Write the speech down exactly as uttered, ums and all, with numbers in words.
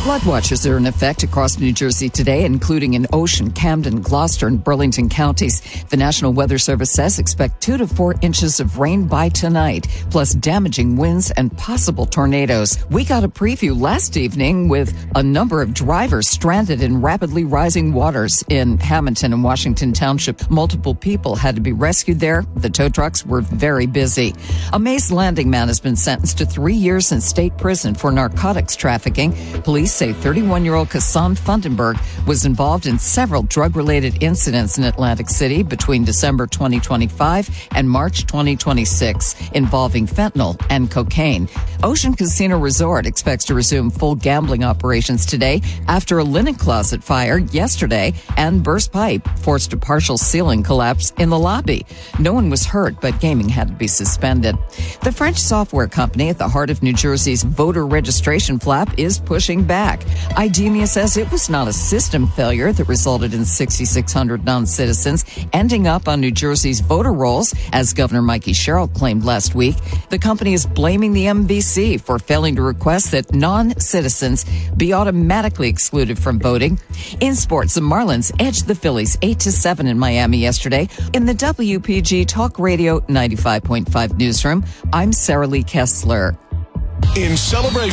Flood watches are in effect across New Jersey today, including in Ocean, Camden, Gloucester, and Burlington counties. The National Weather Service says expect two to four inches of rain by tonight, plus damaging winds and possible tornadoes. We got a preview last evening with a number of drivers stranded in rapidly rising waters in Hamilton and Washington Township. Multiple people had to be rescued there. The tow trucks were very busy. A Mays Landing man has been sentenced to three years in state prison for narcotics trafficking. Police say thirty-one-year-old Kassan Fundenberg was involved in several drug-related incidents in Atlantic City between December twenty twenty-five and March twenty twenty-six, involving fentanyl and cocaine. Ocean Casino Resort expects to resume full gambling operations today after a linen closet fire yesterday and burst pipe forced a partial ceiling collapse in the lobby. No one was hurt, but gaming had to be suspended. The French software company at the heart of New Jersey's voter registration flap is pushing back. IDEMIA says it was not a system failure that resulted in six thousand six hundred non-citizens ending up on New Jersey's voter rolls, as Governor Mikey Sherrill claimed last week. The company is blaming the M V C for failing to request that non-citizens be automatically excluded from voting. In sports, the Marlins edged the Phillies eight to seven in Miami yesterday. In the W P G Talk Radio ninety-five point five newsroom, I'm Sarah Lee Kessler. In celebration